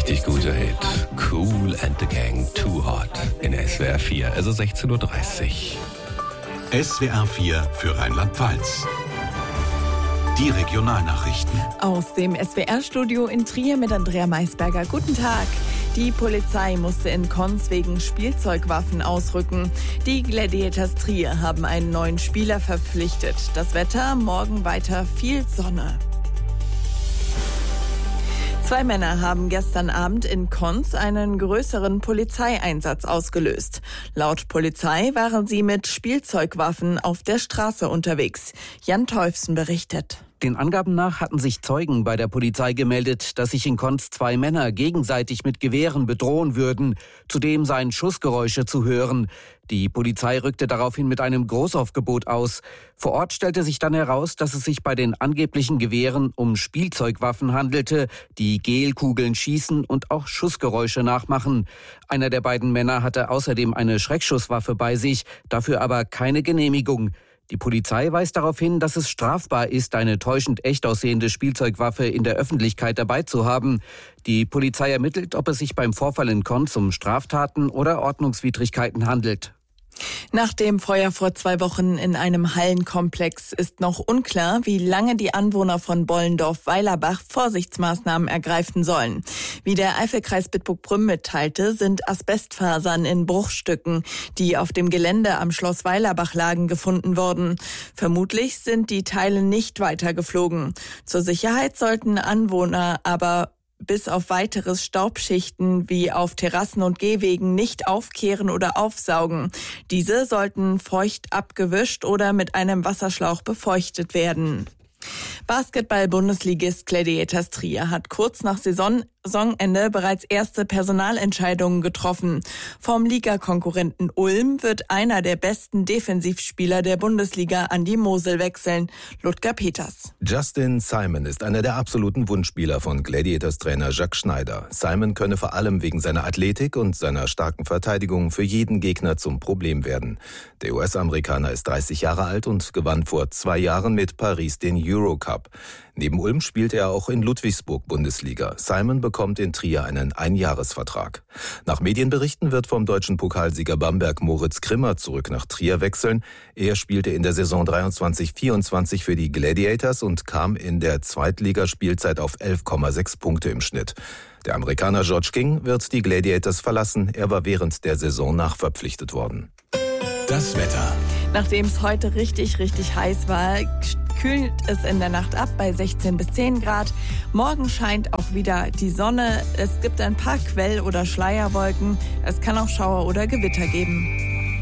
richtig guter Hit. Kool and the Gang, Too Hot in SWR 4. Es ist 16:30 Uhr. SWR 4 für Rheinland-Pfalz. Die Regionalnachrichten. Aus dem SWR-Studio in Trier mit Andrea Maisberger. Guten Tag. Die Polizei musste in Konz wegen Spielzeugwaffen ausrücken. Die Gladiators Trier haben einen neuen Spieler verpflichtet. Das Wetter, morgen weiter viel Sonne. 2 Männer haben gestern Abend in Konz einen größeren Polizeieinsatz ausgelöst. Laut Polizei waren sie mit Spielzeugwaffen auf der Straße unterwegs. Jan Teufsen berichtet. Den Angaben nach hatten sich Zeugen bei der Polizei gemeldet, dass sich in Konz 2 Männer gegenseitig mit Gewehren bedrohen würden. Zudem seien Schussgeräusche zu hören. Die Polizei rückte daraufhin mit einem Großaufgebot aus. Vor Ort stellte sich dann heraus, dass es sich bei den angeblichen Gewehren um Spielzeugwaffen handelte, die Gelkugeln schießen und auch Schussgeräusche nachmachen. Einer der beiden Männer hatte außerdem eine Schreckschusswaffe bei sich, dafür aber keine Genehmigung. Die Polizei weist darauf hin, dass es strafbar ist, eine täuschend echt aussehende Spielzeugwaffe in der Öffentlichkeit dabei zu haben. Die Polizei ermittelt, ob es sich beim Vorfall in Konz um Straftaten oder Ordnungswidrigkeiten handelt. Nach dem Feuer vor 2 Wochen in einem Hallenkomplex ist noch unklar, wie lange die Anwohner von Bollendorf-Weilerbach Vorsichtsmaßnahmen ergreifen sollen. Wie der Eifelkreis Bitburg-Prüm mitteilte, sind Asbestfasern in Bruchstücken, die auf dem Gelände am Schloss Weilerbach lagen, gefunden worden. Vermutlich sind die Teile nicht weitergeflogen. Zur Sicherheit sollten Anwohner aber bis auf weiteres Staubschichten wie auf Terrassen und Gehwegen nicht aufkehren oder aufsaugen. Diese sollten feucht abgewischt oder mit einem Wasserschlauch befeuchtet werden. Basketball-Bundesligist Gladiators Trier hat kurz nach Saisonende bereits erste Personalentscheidungen getroffen. Vom Ligakonkurrenten Ulm wird einer der besten Defensivspieler der Bundesliga an die Mosel wechseln. Ludger Peters. Justin Simon ist einer der absoluten Wunschspieler von Gladiators-Trainer Jacques Schneider. Simon könne vor allem wegen seiner Athletik und seiner starken Verteidigung für jeden Gegner zum Problem werden. Der US-Amerikaner ist 30 Jahre alt und gewann vor 2 Jahren mit Paris den Eurocup. Neben Ulm spielt er auch in Ludwigsburg Bundesliga. Simon bekommt in Trier einen Einjahresvertrag. Nach Medienberichten wird vom deutschen Pokalsieger Bamberg Moritz Grimmer zurück nach Trier wechseln. Er spielte in der Saison 23/24 für die Gladiators und kam in der Zweitligaspielzeit auf 11,6 Punkte im Schnitt. Der Amerikaner George King wird die Gladiators verlassen. Er war während der Saison nachverpflichtet worden. Das Wetter. Nachdem es heute richtig heiß war, kühlt es in der Nacht ab bei 16 bis 10 Grad. Morgen scheint auch wieder die Sonne. Es gibt ein paar Quell- oder Schleierwolken. Es kann auch Schauer oder Gewitter geben.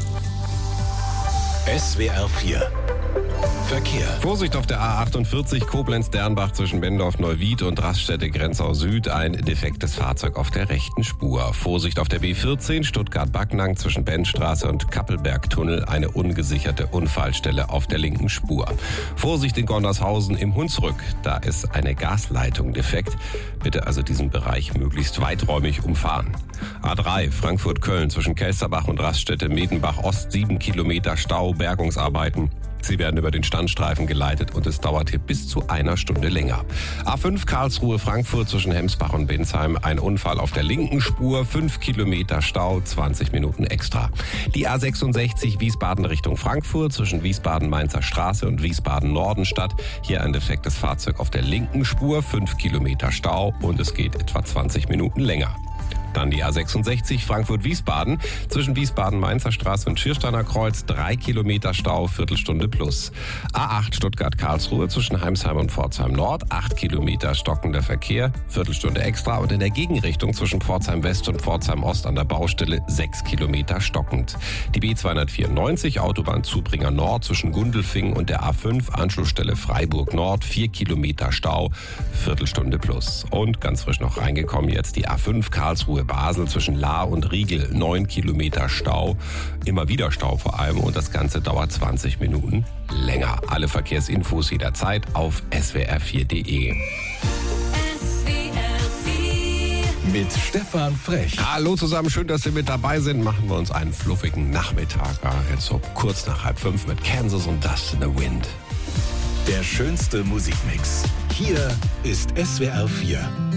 SWR 4 Verkehr. Vorsicht auf der A48 Koblenz-Dernbach zwischen Bendorf-Neuwied und Raststätte-Grenzau Süd. Ein defektes Fahrzeug auf der rechten Spur. Vorsicht auf der B14 Stuttgart-Backnang zwischen Bennstraße und Kappelbergtunnel. Eine ungesicherte Unfallstelle auf der linken Spur. Vorsicht in Gonnershausen im Hunsrück. Da ist eine Gasleitung defekt. Bitte also diesen Bereich möglichst weiträumig umfahren. A3 Frankfurt-Köln zwischen Kelsterbach und Raststätte Medenbach Ost 7 Kilometer Stau, Bergungsarbeiten. Sie werden über den Standstreifen geleitet und es dauert hier bis zu 1 Stunde länger. A5 Karlsruhe-Frankfurt zwischen Hemsbach und Binsheim. Ein Unfall auf der linken Spur, 5 Kilometer Stau, 20 Minuten extra. Die A66 Wiesbaden Richtung Frankfurt zwischen Wiesbaden-Mainzer Straße und Wiesbaden-Nordenstadt. Hier ein defektes Fahrzeug auf der linken Spur, 5 Kilometer Stau und es geht etwa 20 Minuten länger. Dann die A66 Frankfurt-Wiesbaden zwischen Wiesbaden-Mainzer Straße und Schiersteiner Kreuz. 3 Kilometer Stau, Viertelstunde plus. A8 Stuttgart-Karlsruhe zwischen Heimsheim und Pforzheim Nord. 8 Kilometer stockender Verkehr, Viertelstunde extra. Und in der Gegenrichtung zwischen Pforzheim West und Pforzheim Ost an der Baustelle 6 Kilometer stockend. Die B294 Autobahn Zubringer Nord zwischen Gundelfingen und der A5 Anschlussstelle Freiburg Nord. 4 Kilometer Stau, Viertelstunde plus. Und ganz frisch noch reingekommen jetzt die A5 Karlsruhe Basel zwischen Lahr und Riegel, 9 Kilometer Stau, immer wieder Stau vor allem und das Ganze dauert 20 Minuten länger. Alle Verkehrsinfos jederzeit auf swr4.de. Mit Stefan Frech. Hallo zusammen, schön, dass Sie mit dabei sind. Machen wir uns einen fluffigen Nachmittag. Jetzt so kurz nach 4:30 mit Kansas und Dust in the Wind. Der schönste Musikmix. Hier ist SWR 4.